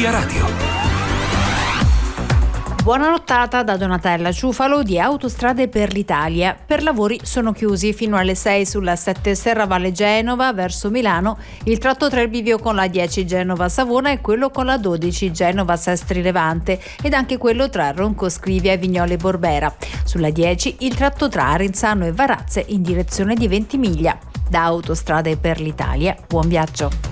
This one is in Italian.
Via Radio. Buona nottata da Donatella Ciufalo di Autostrade per l'Italia. Per lavori sono chiusi fino alle 6 sulla 7 Serravalle Genova verso Milano il tratto tra il bivio con la 10 Genova Savona e quello con la 12 Genova Sestri Levante ed anche quello tra Ronco Scrivia e Vignole Borbera. Sulla 10 il tratto tra Arenzano e Varazze in direzione di Ventimiglia. Da Autostrade per l'Italia, buon viaggio.